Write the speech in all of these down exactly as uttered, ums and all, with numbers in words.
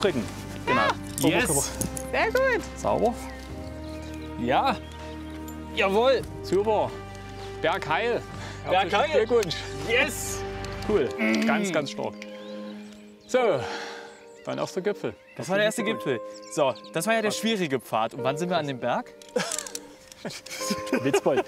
Drücken. Genau. Ja. Yes. Sehr gut. Sauber. Ja. Jawohl. Super. Bergheil. Bergheil. Glückwunsch. Yes. Cool. Mm. Ganz, ganz stark. So, dein erster Gipfel. Das war der erste Gipfel. So, das war ja der schwierige Pfad. Und wann sind wir an dem Berg? Witzbold.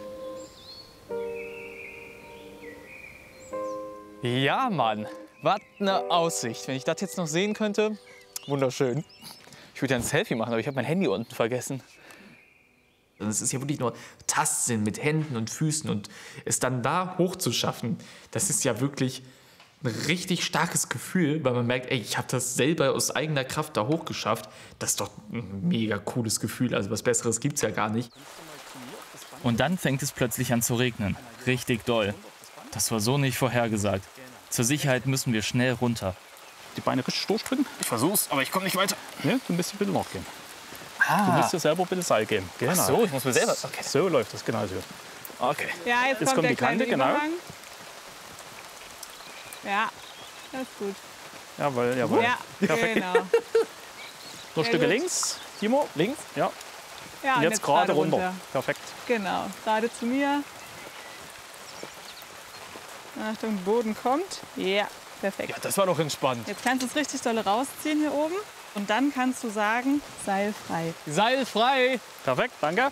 Ja, Mann. Was eine Aussicht. Wenn ich das jetzt noch sehen könnte, wunderschön. Ich würde ja ein Selfie machen, aber ich habe mein Handy unten vergessen. Es ist ja wirklich nur Tastsinn mit Händen und Füßen. Und es dann da hoch zu schaffen, das ist ja wirklich ein richtig starkes Gefühl, weil man merkt, ey, ich habe das selber aus eigener Kraft da hochgeschafft. Das ist doch ein mega cooles Gefühl. Also was Besseres gibt es ja gar nicht. Und dann fängt es plötzlich an zu regnen. Richtig doll. Das war so nicht vorhergesagt. Zur Sicherheit müssen wir schnell runter. Die Beine richtig durchdrücken. Ich versuch's, aber ich komme nicht weiter. Ne, du musst ein bisschen nachgehen. Ah. Du musst dir selber ein bisschen Seil geben. Genau. Ach so, ich muss mir selber... Okay. So läuft das, genau so. Okay. Ja, jetzt, Jetzt kommt kommt der die Kante, kleine genau. Überhang. Ja, das ist gut. Jawohl, jawohl. Ja, Perfekt. genau. Noch ein Stück gut. links. Timo, links. Ja. Ja, Und jetzt gerade runter. Perfekt. Genau, gerade zu mir. Achtung, Boden kommt. Ja, perfekt. Ja, das war doch entspannt. Jetzt kannst du es richtig doll rausziehen hier oben. Und dann kannst du sagen, seilfrei. Seilfrei. Perfekt, danke.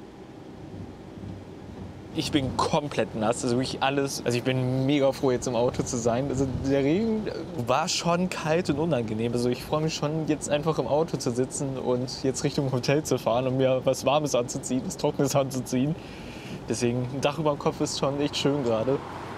Ich bin komplett nass, also wirklich alles. Also ich bin mega froh, jetzt im Auto zu sein. Also der Regen war schon kalt und unangenehm. Also ich freue mich schon, jetzt einfach im Auto zu sitzen und jetzt Richtung Hotel zu fahren und mir was Warmes anzuziehen, was Trockenes anzuziehen. Deswegen, ein Dach über dem Kopf ist schon echt schön gerade.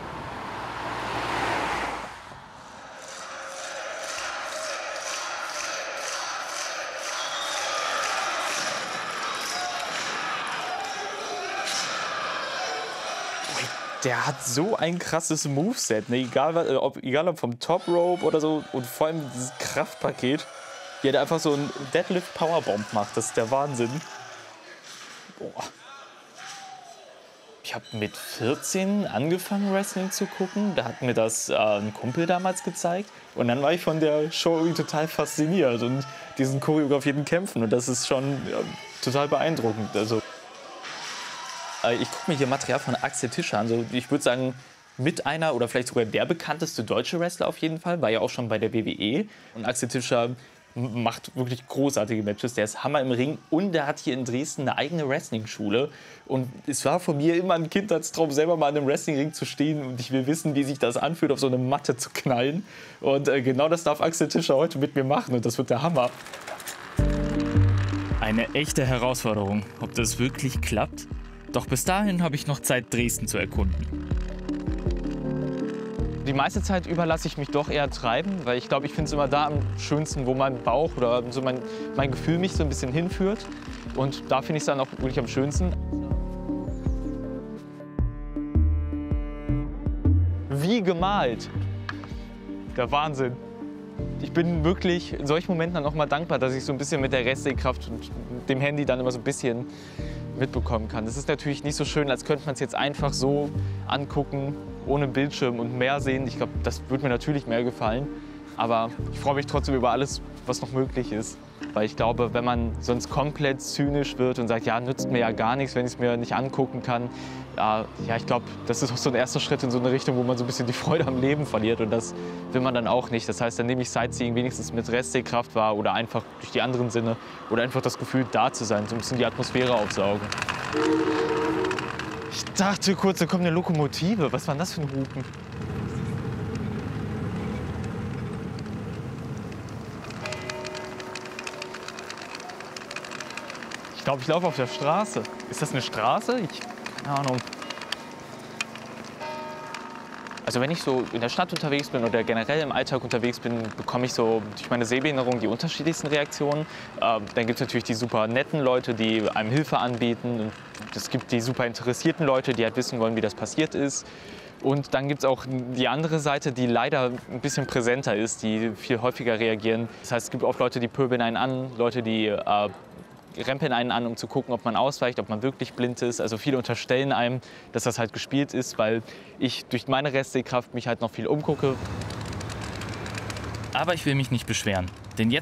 Der hat so ein krasses Moveset, ne? egal, was, ob, egal ob vom Top Rope oder so und vor allem dieses Kraftpaket, wie er einfach so einen Deadlift Powerbomb macht, das ist der Wahnsinn. Boah. Ich habe mit vierzehn angefangen Wrestling zu gucken, da hat mir das äh, ein Kumpel damals gezeigt und dann war ich von der Show irgendwie total fasziniert und diesen choreografierten Kämpfen und das ist schon ja, total beeindruckend. Also ich gucke mir hier Material von Axel Tischer an. Also ich würde sagen, mit einer oder vielleicht sogar der bekannteste deutsche Wrestler auf jeden Fall. War ja auch schon bei der W W E. Und Axel Tischer macht wirklich großartige Matches. Der ist Hammer im Ring. Und der hat hier in Dresden eine eigene Wrestling-Schule. Und es war von mir immer ein Kindheitstraum, selber mal in einem Wrestling-Ring zu stehen. Und ich will wissen, wie sich das anfühlt, auf so eine Matte zu knallen. Und äh, genau das darf Axel Tischer heute mit mir machen. Und das wird der Hammer. Eine echte Herausforderung. Ob das wirklich klappt? Doch bis dahin habe ich noch Zeit, Dresden zu erkunden. Die meiste Zeit über lasse ich mich doch eher treiben, weil ich glaube, ich finde es immer da am schönsten, wo mein Bauch oder so mein, mein Gefühl mich so ein bisschen hinführt. Und da finde ich es dann auch wirklich am schönsten. Wie gemalt. Der Wahnsinn. Ich bin wirklich in solchen Momenten dann auch mal dankbar, dass ich so ein bisschen mit der Restsehkraft und dem Handy dann immer so ein bisschen mitbekommen kann. Das ist natürlich nicht so schön, als könnte man es jetzt einfach so angucken, ohne Bildschirm und mehr sehen. Ich glaube, das würde mir natürlich mehr gefallen. Aber ich freue mich trotzdem über alles, was noch möglich ist. Weil ich glaube, wenn man sonst komplett zynisch wird und sagt, ja, nützt mir ja gar nichts, wenn ich es mir nicht angucken kann, ja, ja ich glaube, das ist auch so ein erster Schritt in so eine Richtung, wo man so ein bisschen die Freude am Leben verliert. Und das will man dann auch nicht. Das heißt, dann nehme ich Sightseeing wenigstens mit Restsehkraft wahr oder einfach durch die anderen Sinne oder einfach das Gefühl, da zu sein, so ein bisschen die Atmosphäre aufsaugen. Ich dachte kurz, da kommt eine Lokomotive. Was war denn das für ein Hupen? Ich glaube, ich laufe auf der Straße. Ist das eine Straße? Ich, keine Ahnung. Also wenn ich so in der Stadt unterwegs bin oder generell im Alltag unterwegs bin, bekomme ich so durch meine Sehbehinderung die unterschiedlichsten Reaktionen. Äh, dann gibt es natürlich die super netten Leute, die einem Hilfe anbieten. Und es gibt die super interessierten Leute, die halt wissen wollen, wie das passiert ist. Und dann gibt es auch die andere Seite, die leider ein bisschen präsenter ist, die viel häufiger reagieren. Das heißt, es gibt oft Leute, die pöbeln einen an, Leute, die äh, rempeln einen an, um zu gucken, ob man ausweicht, ob man wirklich blind ist. Also viele unterstellen einem, dass das halt gespielt ist, weil ich durch meine Restsehkraft mich halt noch viel umgucke. Aber ich will mich nicht beschweren.